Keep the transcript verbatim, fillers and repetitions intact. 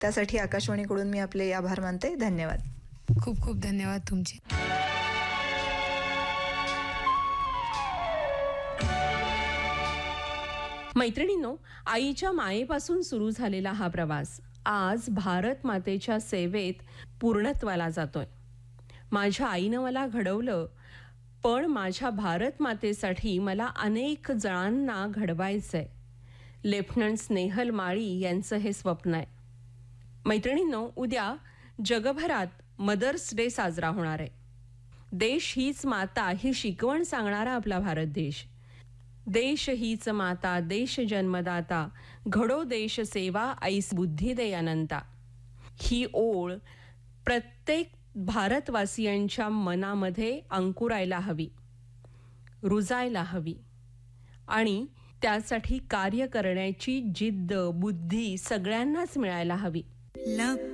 त्यासाठी आकाशवाणीकडून मी आपले आभार मानते. धन्यवाद. खूप खूप धन्यवाद तुमचे. मैत्रिणींनो, आईच्या मायेपासून सुरू झालेला हा प्रवास आज भारत मातेच्या सेवेत पूर्णत्वाला जातोय. माझ्या आईनं मला घडवलं, पण माझ्या भारत मातेसाठी मला अनेक जणांना घडवायचंय. लेफ्टनंट स्नेहल माळी यांचं हे स्वप्न आहे. मैत्रिणींनो, उद्या जगभरात मदर्स डे साजरा होणार आहे. देश हीच माता ही शिकवण सांगणारा आपला भारत देश. देश हीच माता, देश जन्मदाता, घडो देश सेवा, ऐस बुद्धी दे अनंता. ही ओळ प्रत्येक भारतवासियांच्या मनामध्ये अंकुरायला हवी, रुजायला हवी आणि त्यासाठी कार्य करण्याची जिद्द, बुद्धी सगळ्यांनाच मिळायला हवी.